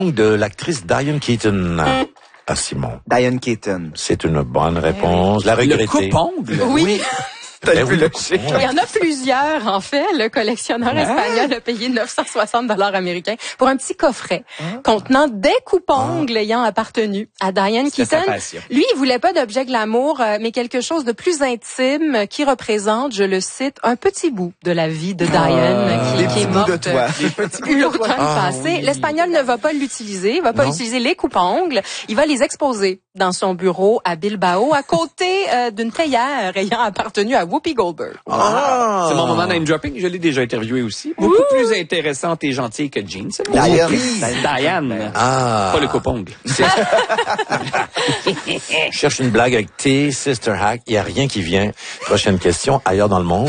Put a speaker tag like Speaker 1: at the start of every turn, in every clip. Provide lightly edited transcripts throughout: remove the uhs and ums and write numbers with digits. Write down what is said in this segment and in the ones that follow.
Speaker 1: De l'actrice Diane Keaton. Ah, Simon.
Speaker 2: Diane Keaton.
Speaker 1: C'est une bonne réponse. La regrettée.
Speaker 3: Le coupe-ongle?
Speaker 4: Oui.
Speaker 1: Ben oui,
Speaker 4: Il y en a plusieurs, en fait. Le collectionneur espagnol a payé 960 $ américains pour un petit coffret contenant des coupes-ongles ayant appartenu à Diane Keaton. Lui, il voulait pas d'objet glamour, mais quelque chose de plus intime qui représente, je le cite, un petit bout de la vie de Diane qui est morte l'automne passé.
Speaker 1: Oui.
Speaker 4: L'Espagnol ne va pas l'utiliser, il va pas utiliser les coupes-ongles. Il va les exposer dans son bureau à Bilbao, à côté d'une théière ayant appartenu à Whoopi Goldberg.
Speaker 3: C'est mon moment name dropping. Je l'ai déjà interviewé aussi. Beaucoup plus intéressante et gentille que Jean. Diane.
Speaker 1: Ah.
Speaker 3: Pas le coupe-ongle.
Speaker 1: Je cherche une blague avec T, Sister Hack. Il n'y a rien qui vient. Prochaine question, ailleurs dans le monde.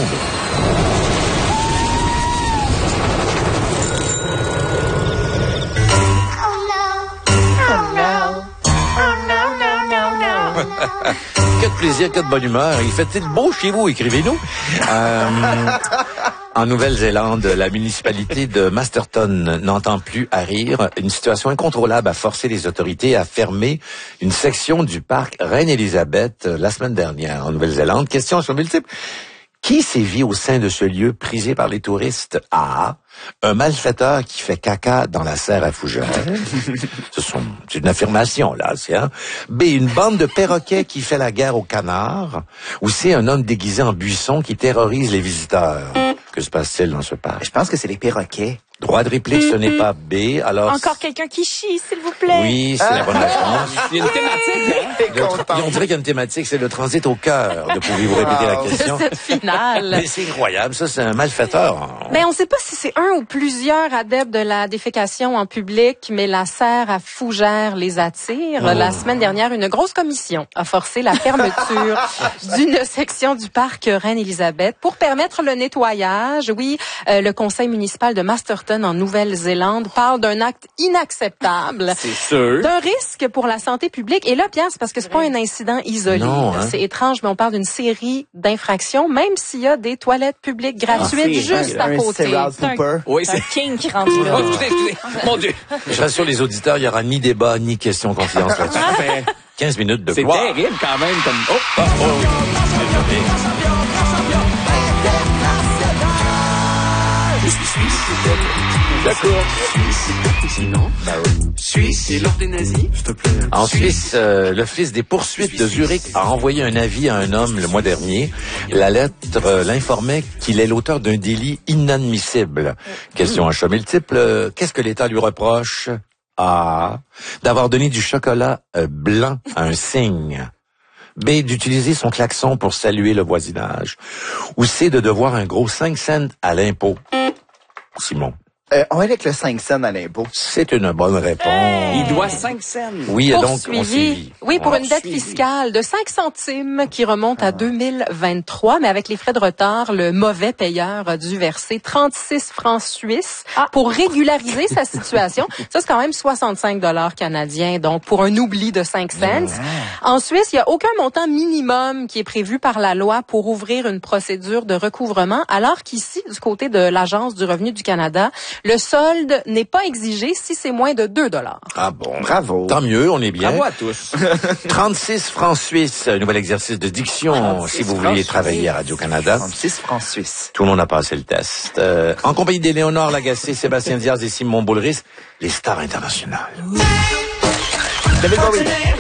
Speaker 1: Que de plaisir, que de bonne humeur. Il fait-il beau chez vous? Écrivez-nous. En Nouvelle-Zélande, la municipalité de Masterton n'entend plus à rire. Une situation incontrôlable a forcé les autorités à fermer une section du parc Reine-Élisabeth la semaine dernière en Nouvelle-Zélande. Question sur multiple. Qui sévit au sein de ce lieu prisé par les touristes? A. Un malfaiteur qui fait caca dans la serre à fougères. C'est une affirmation, là. B. Une bande de perroquets qui fait la guerre aux canards. Ou C. Un homme déguisé en buisson qui terrorise les visiteurs. Que se passe-t-il dans ce parc?
Speaker 2: Je pense que c'est les perroquets.
Speaker 1: Droit de réplique, ce n'est pas B. Alors.
Speaker 4: Encore quelqu'un qui chie, s'il vous plaît.
Speaker 1: Oui, c'est la bonne réponse.
Speaker 3: Il y a une thématique,
Speaker 1: On dirait qu'il y a une thématique, c'est le transit au cœur. Pouvez-vous répéter la question?
Speaker 4: Cette finale.
Speaker 1: Mais c'est incroyable, ça, c'est un malfaiteur.
Speaker 4: Mais on ne sait pas si c'est un ou plusieurs adeptes de la défécation en public, mais la serre à fougères les attire. La semaine dernière, une grosse commission a forcé la fermeture d'une section du parc Reine-Élisabeth pour permettre le nettoyage. Oui, le conseil municipal de Masterton en Nouvelle-Zélande parle d'un acte inacceptable.
Speaker 3: C'est sûr.
Speaker 4: D'un risque pour la santé publique. Et là, Pierre, c'est parce que c'est pas un incident isolé.
Speaker 1: Non, hein?
Speaker 4: C'est étrange, mais on parle d'une série d'infractions, même s'il y a des toilettes publiques gratuites juste à côté.
Speaker 3: Oui,
Speaker 4: C'est un king qui rentre là.
Speaker 3: Excusez. Mon Dieu.
Speaker 1: Je rassure les auditeurs, il n'y aura ni débat, ni question confidence là-dessus. 15 minutes de
Speaker 3: C'est
Speaker 1: gloire.
Speaker 3: terrible quand même. D'accord. Sinon, Suisse, c'est l'ordre des nazis. S'il te plaît.
Speaker 1: En Suisse, l'Office des poursuites de Zurich a envoyé un avis à un homme le mois dernier. La lettre l'informait qu'il est l'auteur d'un délit inadmissible. Question à choix multiple. Qu'est-ce que l'État lui reproche? A. D'avoir donné du chocolat blanc à un cygne. B. D'utiliser son klaxon pour saluer le voisinage. Ou C. De devoir un gros 5 cents à l'impôt. Simon.
Speaker 2: On va avec le 5 cents à l'impôt.
Speaker 1: C'est une bonne réponse.
Speaker 3: Il doit 5 cents.
Speaker 1: Oui, donc on
Speaker 4: Poursuivi.
Speaker 1: suivi.
Speaker 4: Oui, pour une dette fiscale de 5 centimes qui remonte à 2023, mais avec les frais de retard, le mauvais payeur a dû verser 36 francs suisses pour régulariser sa situation. Ça, c'est quand même 65 $ canadiens, donc pour un oubli de 5 cents. En Suisse, il n'y a aucun montant minimum qui est prévu par la loi pour ouvrir une procédure de recouvrement, alors qu'ici, du côté de l'Agence du revenu du Canada, le solde n'est pas exigé si c'est moins de 2 $.
Speaker 1: Ah bon.
Speaker 2: Bravo.
Speaker 1: Tant mieux, on est bien.
Speaker 3: Bravo à tous.
Speaker 1: 36 francs suisses, un nouvel exercice de diction, si vous vouliez travailler à Radio-Canada.
Speaker 2: 36 francs suisses.
Speaker 1: Tout le monde a passé le test. En compagnie d'Éléonore Lagacé, Sébastien Diaz et Simon Boulris, les stars internationales.
Speaker 2: David Bowie.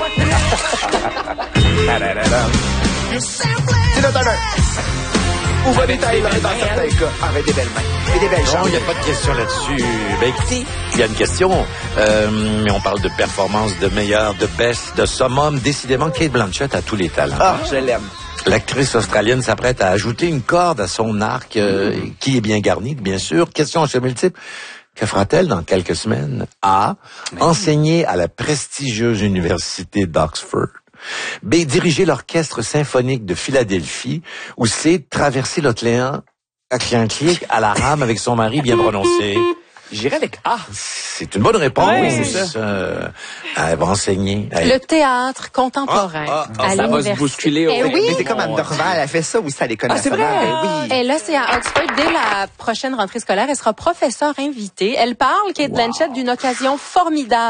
Speaker 2: Tina Turner. Ou Bonnie Tyler dans certains cas, avec des belles mains et des belles
Speaker 1: Non,
Speaker 2: jambes.
Speaker 1: il n'y a pas de question là-dessus. Ben écoutez, il y a une question, mais on parle de performance, de meilleur, de best, de summum. Décidément, Cate Blanchett a tous les talents.
Speaker 2: Ah, je l'aime.
Speaker 1: L'actrice australienne s'apprête à ajouter une corde à son arc, qui est bien garnie, bien sûr. Question à choix multiple. Que fera-t-elle dans quelques semaines? A. Enseigner à la prestigieuse université d'Oxford. B. Diriger l'orchestre symphonique de Philadelphie. Ou C. Traverser l'océan Atlantique à la rame avec son mari bien prononcé.
Speaker 3: J'irai avec A.
Speaker 1: C'est une bonne réponse.
Speaker 3: Ouais, c'est ça.
Speaker 1: Elle va enseigner.
Speaker 4: Le théâtre contemporain à
Speaker 3: Ça va se
Speaker 4: l'université.
Speaker 3: bousculer.
Speaker 4: Eh oui.
Speaker 2: Mais c'est comme Anne Dorval, elle fait ça aussi à l'École
Speaker 3: c'est
Speaker 2: nationale.
Speaker 3: vrai?
Speaker 2: Ben oui.
Speaker 4: Et là, c'est à Oxford. Dès la prochaine rentrée scolaire, elle sera professeure invitée. Elle parle, Cate Blanchett, d'une occasion formidable